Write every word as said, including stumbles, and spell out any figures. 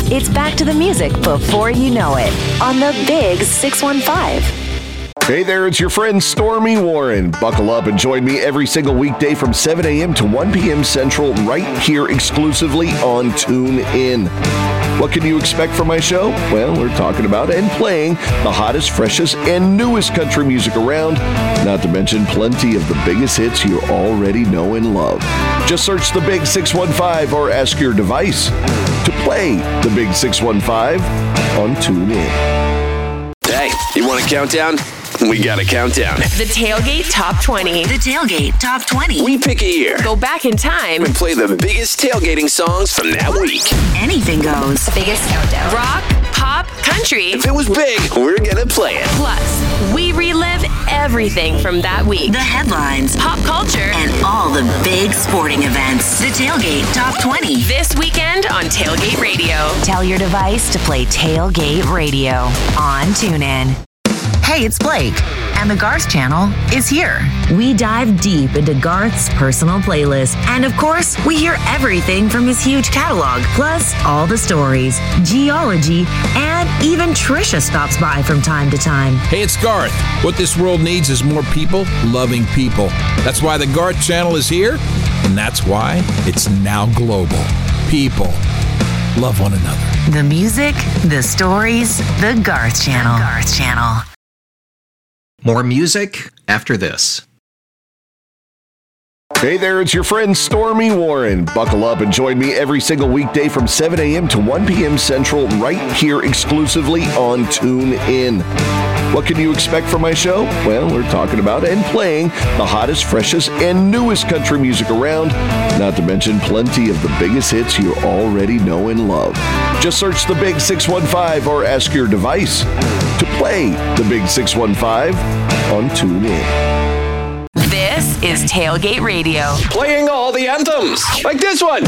It's back to the music before you know it on the Big six one five. Hey there, it's your friend Stormy Warren. Buckle up and join me every single weekday from seven a.m. to one p.m. Central right here exclusively on TuneIn. What can you expect from my show? Well, we're talking about and playing the hottest, freshest, and newest country music around, not to mention plenty of the biggest hits you already know and love. Just search the Big six one five or ask your device to play the Big six one five on TuneIn. Hey, you want a countdown? We got a countdown. The Tailgate Top twenty. The Tailgate Top twenty. We pick a year. Go back in time. And play the biggest tailgating songs from that week. Anything goes. The biggest countdown. Rock, pop, country. If it was big, we're gonna play it. Plus, we relive everything from that week. The headlines. Pop culture. And all the big sporting events. The Tailgate Top twenty. This weekend on Tailgate Radio. Tell your device to play Tailgate Radio on TuneIn. Hey, it's Blake, and the Garth Channel is here. We dive deep into Garth's personal playlist, and of course, we hear everything from his huge catalog, plus all the stories, geology, and even Trisha stops by from time to time. Hey, it's Garth. What this world needs is more people loving people. That's why the Garth Channel is here, and that's why it's now global. People love one another. The music, the stories, the Garth Channel. The Garth Channel. More music after this. Hey there, it's your friend Stormy Warren. Buckle up and join me every single weekday from seven a.m. to one p.m. Central right here exclusively on TuneIn. What can you expect from my show? Well, we're talking about and playing the hottest, freshest, and newest country music around, not to mention plenty of the biggest hits you already know and love. Just search the Big six one five or ask your device to play the Big six one five on TuneIn. This is Tailgate Radio. Playing all the anthems, like this one.